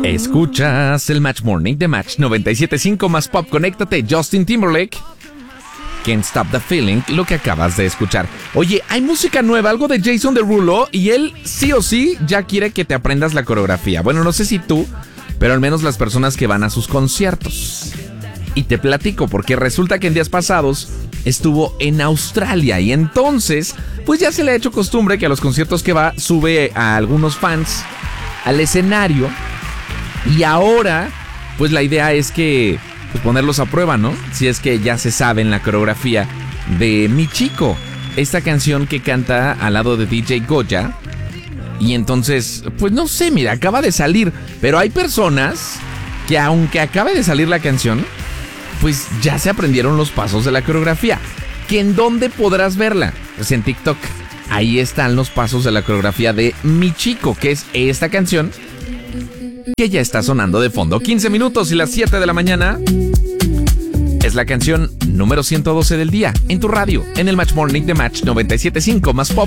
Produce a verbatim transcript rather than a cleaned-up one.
Escuchas el Match Morning de Match noventa y siete punto cinco más Pop. Conéctate, Justin Timberlake. Can't Stop the Feeling, lo que acabas de escuchar. Oye, hay música nueva, algo de Jason Derulo, y él sí o sí ya quiere que te aprendas la coreografía. Bueno, no sé si tú, pero al menos las personas que van a sus conciertos. Y te platico, porque resulta que en días pasados estuvo en Australia, y entonces, pues ya se le ha hecho costumbre que a los conciertos que va, sube a algunos fans al escenario, y ahora, pues la idea es que pues ponerlos a prueba, ¿no? Si es que ya se saben la coreografía de Mi Chico, esta canción que canta al lado de D J Goya. Y entonces, pues no sé, mira, acaba de salir, pero hay personas que aunque acabe de salir la canción, pues ya se aprendieron los pasos de la coreografía. ¿Que en dónde podrás verla? Pues en TikTok. Ahí están los pasos de la coreografía de Mi Chico, que es esta canción que ya está sonando de fondo. quince minutos y las siete de la mañana. Es la canción número ciento doce del día en tu radio, en el Match Morning de Match noventa y siete punto cinco más Pop.